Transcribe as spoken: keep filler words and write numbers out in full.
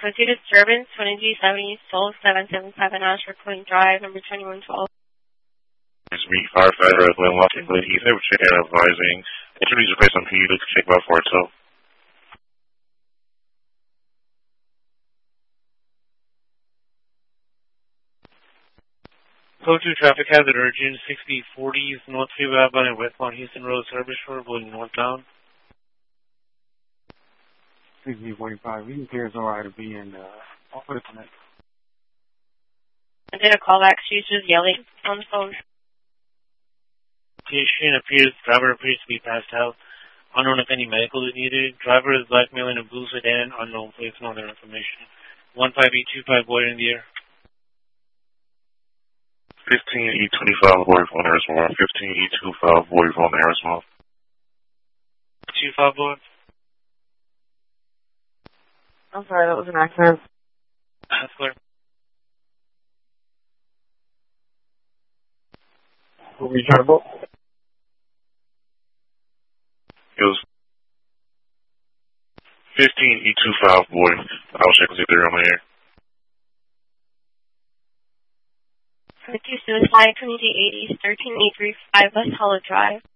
Proceed disturbance, twenty G seventy, Soul seven seven seven, Ashford Point Drive, number twenty-one twelve. It's me, firefighter at Glen Lock and Glen Heath. They were checking out advising. Introduce request on P U to check about for itself. Code two traffic hazard urgent, sixty forty North Freeway Avenue, westbound Houston Road, service shore, going northbound. sixty forty-five, we can clear it's alright to be in, uh, off of the connect. I did a callback, she's just yelling on the phone. Patient appears, driver appears to be passed out. Unknown if any medical is needed. Driver is blackmailing a blue sedan, unknown place, no other information. one five eight two five, boy in the air. fifteen E twenty-five, boy phone air small. fifteen E twenty-five, boy phone air small. two five, boy. I'm sorry, that was an accident. That's clear. What were you trying to book? It was fifteen E twenty-five, boy. I'll check and see if they're on the air. fifty suicide, twenty G eighty, thirteen E thirty-five, West Hollow Drive.